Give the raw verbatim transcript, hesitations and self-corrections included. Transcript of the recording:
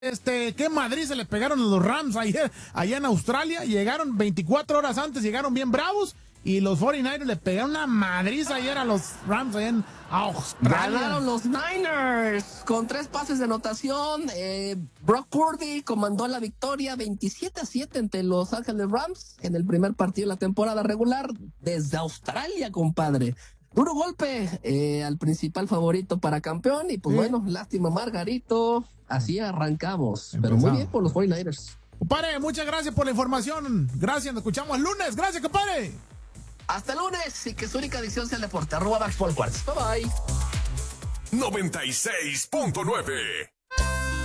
Este, qué Madrid se le pegaron a los Rams ayer, allá en Australia. Llegaron veinticuatro horas antes, llegaron bien bravos. Y los cuarenta y nueve le pegaron una madriza ayer a los Rams allá en Australia. Ganaron los Niners con tres pases de anotación. Eh, Brock Purdy comandó la victoria veintisiete a siete ante Los Ángeles Rams en el primer partido de la temporada regular desde Australia, compadre. Duro golpe eh, al principal favorito para campeón. Y pues sí. bueno, lástima, Margarito. Así arrancamos. Empezamos. Pero muy bien por los cuarenta y nueve. Compadre, muchas gracias por la información. Gracias, nos escuchamos el lunes. Gracias, compadre. Hasta el lunes y que su única adicción sea el deporte. Arroba Max Paul Quartz. Bye bye. noventa y seis punto nueve